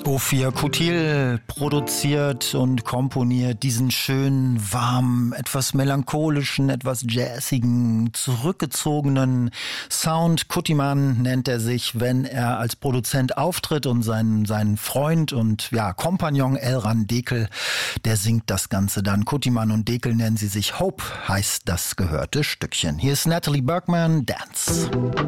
Ophir Kutil produziert und komponiert diesen schönen, warmen, etwas melancholischen, etwas jazzigen, zurückgezogenen Sound. Kutiman nennt er sich, wenn er als Produzent auftritt, und seinen Freund und Kompagnon Elran Dekel, der singt das Ganze dann. Kutiman und Dekel nennen sie sich. Hope heißt das gehörte Stückchen. Hier ist Natalie Bergman, Dance.